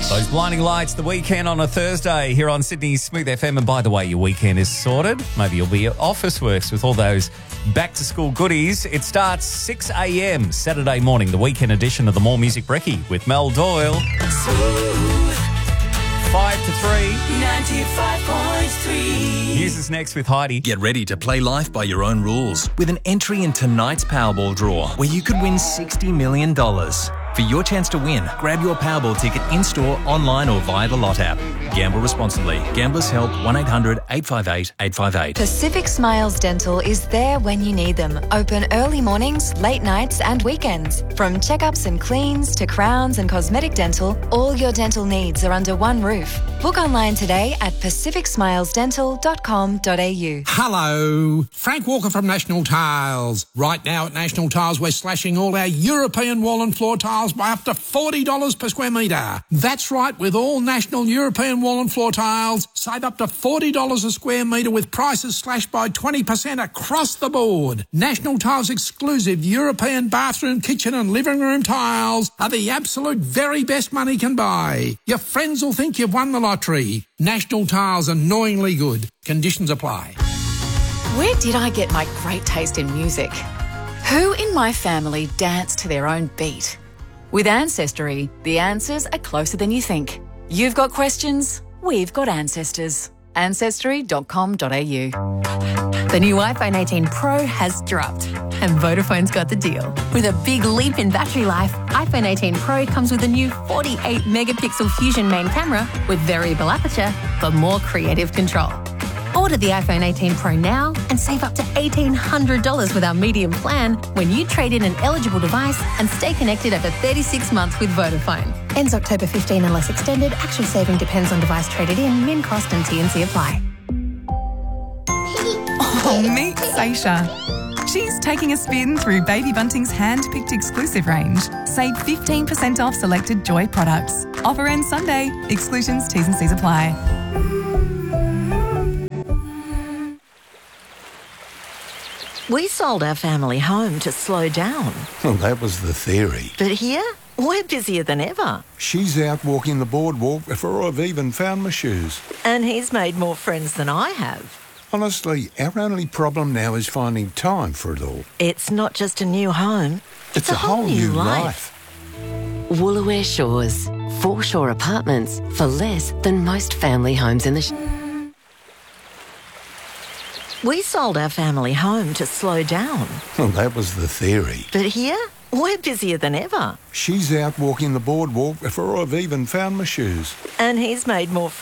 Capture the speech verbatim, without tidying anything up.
Those blinding lights, the weekend on a Thursday here on Sydney's Smooth F M. And by the way, your weekend is sorted. Maybe you'll be at Officeworks with all those back-to-school goodies. It starts six a.m. Saturday morning, the weekend edition of the More Music Brekkie with Mel Doyle. Five to three. ninety-five point three. News is next with Heidi. Get ready to play life by your own rules with an entry in tonight's Powerball draw where you could win sixty million dollars. For your chance to win, grab your Powerball ticket in-store, online or via the Lot app. Gamble responsibly. Gamblers Help one eight hundred eight five eight eight five eight. Pacific Smiles Dental is there when you need them. Open early mornings, late nights and weekends. From checkups and cleans to crowns and cosmetic dental, all your dental needs are under one roof. Book online today at pacific smiles dental dot com dot a u. Hello, Frank Walker from National Tiles. Right now at National Tiles, we're slashing all our European wall and floor tiles by up to forty dollars per square metre. That's right, with all National European wall and floor tiles, save up to forty dollars a square metre with prices slashed by twenty percent across the board. National Tiles' exclusive European bathroom, kitchen and living room tiles are the absolute very best money can buy. Your friends will think you've won the lottery. National Tiles, annoyingly good. Conditions apply. Where did I get my great taste in music? Who in my family danced to their own beat? With Ancestry, the answers are closer than you think. You've got questions, we've got ancestors. ancestry dot com dot a u. The new iPhone eighteen Pro has dropped, and Vodafone's got the deal. With a big leap in battery life, iPhone eighteen Pro comes with a new forty-eight megapixel Fusion main camera with variable aperture for more creative control. Order the iPhone eighteen Pro now and save up to eighteen hundred dollars with our medium plan when you trade in an eligible device and stay connected over thirty-six months with Vodafone. Ends October fifteenth unless extended. Actual saving depends on device traded in. Min cost and T and C apply. Oh, meet Seisha. She's taking a spin through Baby Bunting's hand-picked exclusive range. Save fifteen percent off selected Joy products. Offer ends Sunday. Exclusions, T's and C's apply. We sold our family home to slow down. Well, that was the theory. But here, we're busier than ever. She's out walking the boardwalk before I've even found my shoes. And he's made more friends than I have. Honestly, our only problem now is finding time for it all. It's not just a new home. It's, it's a, a whole, whole new life. life. Woolooware Shores. Foreshore apartments for less than most family homes in the... Sh- We sold our family home to slow down. Well, that was the theory. But here, we're busier than ever. She's out walking the boardwalk before I've even found my shoes. And he's made more